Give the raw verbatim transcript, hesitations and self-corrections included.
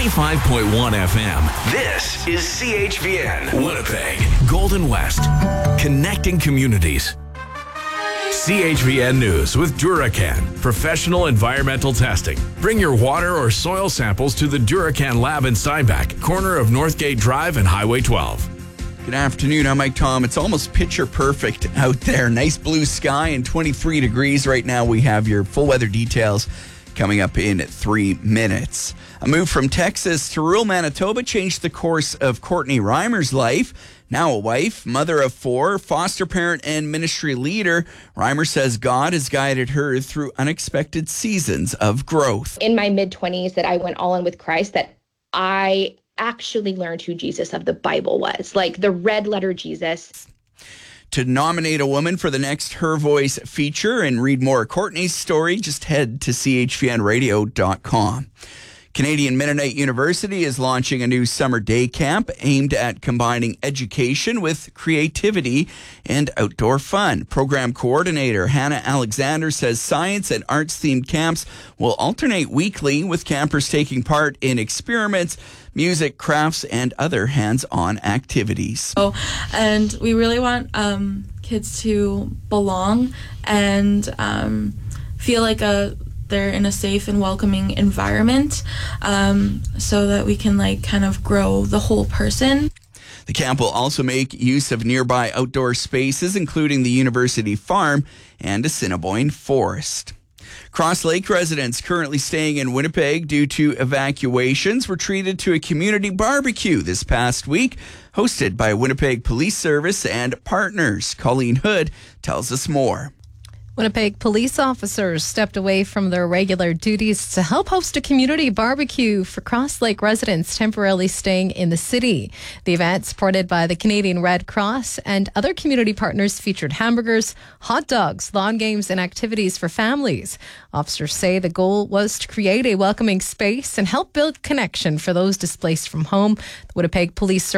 ninety-five point one F M. This is C H V N, Winnipeg, Golden West, connecting communities. C H V N News with Duracan, professional environmental testing. Bring your water or soil samples to the Duracan lab in Steinbach, corner of Northgate Drive and Highway twelve. Good afternoon, I'm Mike Tom. It's almost picture perfect out there. Nice blue sky and twenty-three degrees right now. We have your full weather details coming up in three minutes. A move from Texas to rural Manitoba changed the course of Courtney Reimer's life. Now a wife, mother of four, foster parent, and ministry leader, Reimer says God has guided her through unexpected seasons of growth. In my mid-twenties that I went all in with Christ, that I actually learned who Jesus of the Bible was, like the red letter Jesus. To nominate a woman for the next Her Voice feature and read more of Courtney's story, just head to c h v n radio dot com. Canadian Mennonite University is launching a new summer day camp aimed at combining education with creativity and outdoor fun. Program coordinator Hannah Alexander says science and arts-themed camps will alternate weekly, with campers taking part in experiments, music, crafts, and other hands-on activities. Oh, and we really want um, kids to belong and um, feel like a they're in a safe and welcoming environment, um, so that we can like kind of grow the whole person. The camp will also make use of nearby outdoor spaces, including the University Farm and Assiniboine Forest. Cross Lake residents currently staying in Winnipeg due to evacuations were treated to a community barbecue this past week, hosted by Winnipeg Police Service and partners. Colleen Hood tells us more. Winnipeg police officers stepped away from their regular duties to help host a community barbecue for Cross Lake residents temporarily staying in the city. The event, supported by the Canadian Red Cross and other community partners, featured hamburgers, hot dogs, lawn games, and activities for families. Officers say the goal was to create a welcoming space and help build connection for those displaced from home. The Winnipeg Police